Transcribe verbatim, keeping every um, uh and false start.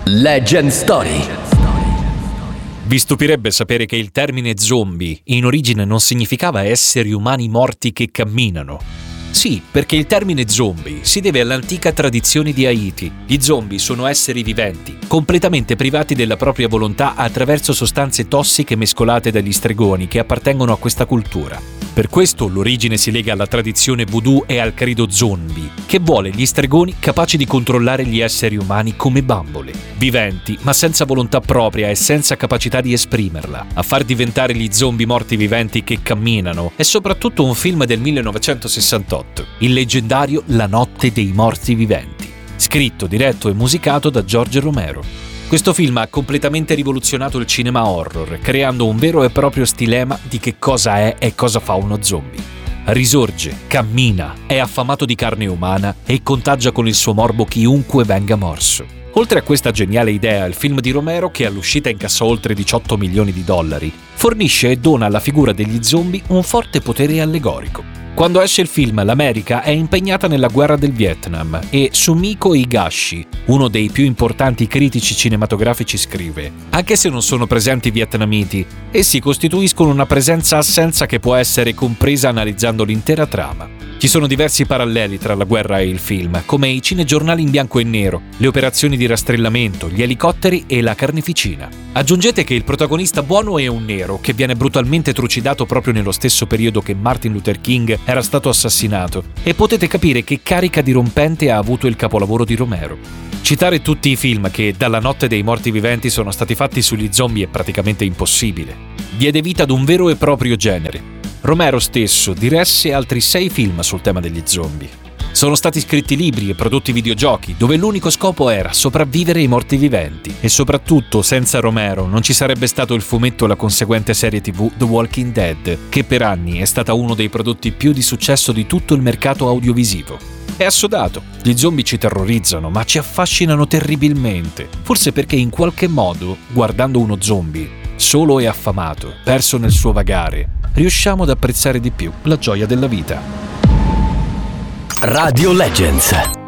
Legend Story. Vi stupirebbe sapere che il termine zombie in origine non significava esseri umani morti che camminano. Sì, perché il termine zombie si deve all'antica tradizione di Haiti. Gli zombie sono esseri viventi, completamente privati della propria volontà attraverso sostanze tossiche mescolate dagli stregoni che appartengono a questa cultura. Per questo l'origine si lega alla tradizione voodoo e al credo zombie, che vuole gli stregoni capaci di controllare gli esseri umani come bambole, viventi ma senza volontà propria e senza capacità di esprimerla. A far diventare gli zombie morti viventi che camminano è soprattutto un film del millenovecentosessantotto, il leggendario La notte dei morti viventi, scritto, diretto e musicato da George Romero. Questo film ha completamente rivoluzionato il cinema horror, creando un vero e proprio stilema di che cosa è e cosa fa uno zombie. Risorge, cammina, è affamato di carne umana e contagia con il suo morbo chiunque venga morso. Oltre a questa geniale idea, il film di Romero, che all'uscita incassò oltre diciotto milioni di dollari, fornisce e dona alla figura degli zombie un forte potere allegorico. Quando esce il film, l'America è impegnata nella guerra del Vietnam e Sumiko Higashi, uno dei più importanti critici cinematografici, scrive: anche se non sono presenti i vietnamiti, essi costituiscono una presenza-assenza che può essere compresa analizzando l'intera trama. Ci sono diversi paralleli tra la guerra e il film, come i cinegiornali in bianco e nero, le operazioni di rastrellamento, gli elicotteri e la carneficina. Aggiungete che il protagonista buono è un nero che viene brutalmente trucidato proprio nello stesso periodo che Martin Luther King era stato assassinato, e potete capire che carica dirompente ha avuto il capolavoro di Romero. Citare tutti i film che dalla notte dei morti viventi sono stati fatti sugli zombie è praticamente impossibile. Diede vita ad un vero e proprio genere. Romero stesso diresse altri sei film sul tema degli zombie. Sono stati scritti libri e prodotti videogiochi dove l'unico scopo era sopravvivere ai morti viventi, e soprattutto senza Romero non ci sarebbe stato il fumetto e la conseguente serie tivù The Walking Dead, che per anni è stata uno dei prodotti più di successo di tutto il mercato audiovisivo. È assodato, gli zombie ci terrorizzano ma ci affascinano terribilmente, forse perché in qualche modo, guardando uno zombie, solo e affamato, perso nel suo vagare, riusciamo ad apprezzare di più la gioia della vita. Radio Legends.